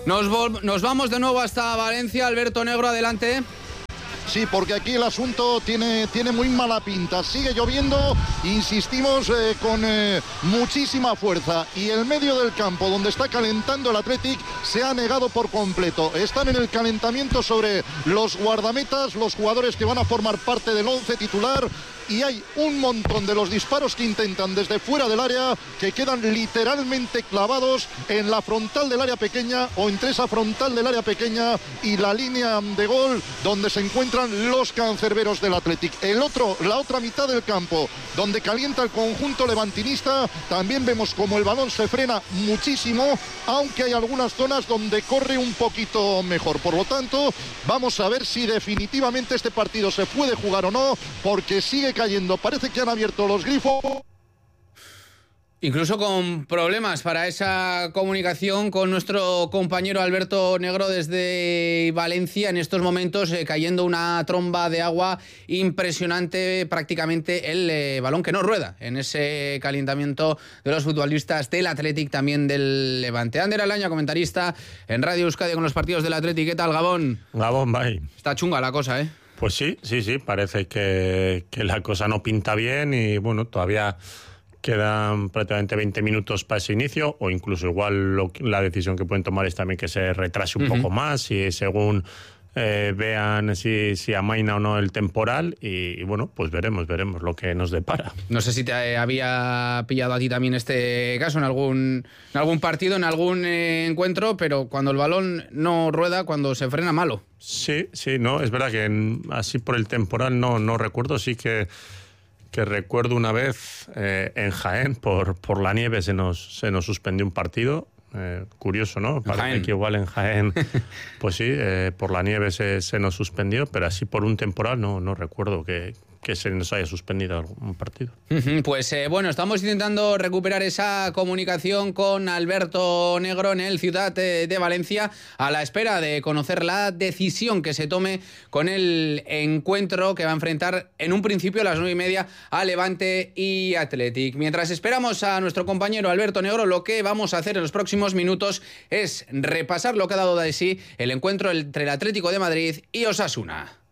Nos vamos de nuevo hasta Valencia. Alberto Negro, adelante. Sí, porque aquí el asunto tiene muy mala pinta. Sigue lloviendo, insistimos, con muchísima fuerza. Y el medio del campo, donde está calentando el Athletic, se ha negado por completo. Están en el calentamiento sobre los guardametas, los jugadores que van a formar parte del 11 titular. Y hay un montón de los disparos que intentan desde fuera del área que quedan literalmente clavados en la frontal del área pequeña o entre esa frontal del área pequeña y la línea de gol donde se encuentran los cancerberos del Athletic. La otra mitad del campo donde calienta el conjunto levantinista, también vemos como el balón se frena muchísimo, aunque hay algunas zonas donde corre un poquito mejor. Por lo tanto, vamos a ver si definitivamente este partido se puede jugar o no, porque sigue cayendo, parece que han abierto los grifos. Incluso con problemas para esa comunicación con nuestro compañero Alberto Negro desde Valencia. En estos momentos cayendo una tromba de agua impresionante, prácticamente el balón que no rueda en ese calentamiento de los futbolistas del Athletic, también del Levante. Ander Alaña, comentarista en Radio Euskadi con los partidos del Athletic. ¿Qué tal, Gabón? Gabón, bye. Está chunga la cosa, ¿eh? Pues sí, parece que la cosa no pinta bien y bueno, todavía quedan prácticamente 20 minutos para ese inicio, o incluso igual la decisión que pueden tomar es también que se retrase un poco más y según vean si amaina o no el temporal y bueno, pues veremos lo que nos depara. No sé si te había pillado a ti también este caso en algún partido, en algún encuentro, pero cuando el balón no rueda, cuando se frena, malo. Sí, no, es verdad que así por el temporal no recuerdo, sí que recuerdo una vez en Jaén por la nieve se nos suspendió un partido. Curioso, ¿no? Parece que igual en Jaén, pues sí, por la nieve se nos suspendió, pero así por un temporal no recuerdo que se nos haya suspendido un partido. Pues bueno, estamos intentando recuperar esa comunicación con Alberto Negro en el Ciudad de Valencia, a la espera de conocer la decisión que se tome con el encuentro que va a enfrentar en un principio a las 9:30 a Levante y Athletic. Mientras esperamos a nuestro compañero Alberto Negro, lo que vamos a hacer en los próximos minutos es repasar lo que ha dado de sí el encuentro entre el Atlético de Madrid y Osasuna.